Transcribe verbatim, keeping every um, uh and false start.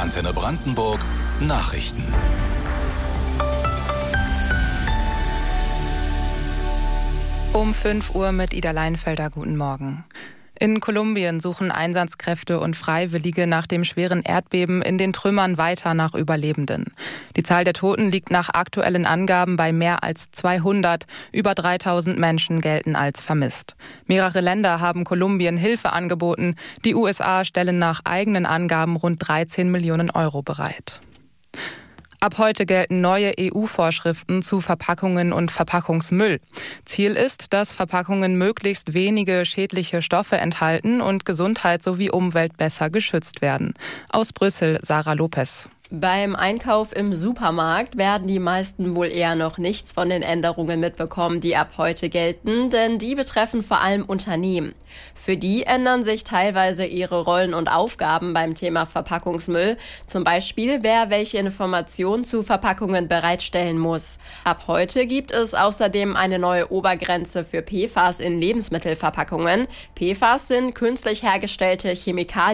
Antenne Brandenburg Nachrichten. Um fünf Uhr mit Ida Leinfelder, guten Morgen. In Kolumbien suchen Einsatzkräfte und Freiwillige nach dem schweren Erdbeben in den Trümmern weiter nach Überlebenden. Die Zahl der Toten liegt nach aktuellen Angaben bei mehr als zweihundert. Über dreitausend Menschen gelten als vermisst. Mehrere Länder haben Kolumbien Hilfe angeboten. Die U S A stellen nach eigenen Angaben rund dreizehn Millionen Euro bereit. Ab heute gelten neue E U-Vorschriften zu Verpackungen und Verpackungsmüll. Ziel ist, dass Verpackungen möglichst wenige schädliche Stoffe enthalten und Gesundheit sowie Umwelt besser geschützt werden. Aus Brüssel, Sarah Lopez. Beim Einkauf im Supermarkt werden die meisten wohl eher noch nichts von den Änderungen mitbekommen, die ab heute gelten, denn die betreffen vor allem Unternehmen. Für die ändern sich teilweise ihre Rollen und Aufgaben beim Thema Verpackungsmüll, zum Beispiel wer welche Informationen zu Verpackungen bereitstellen muss. Ab heute gibt es außerdem eine neue Obergrenze für P F A S in Lebensmittelverpackungen. P F A S sind künstlich hergestellte Chemikalien,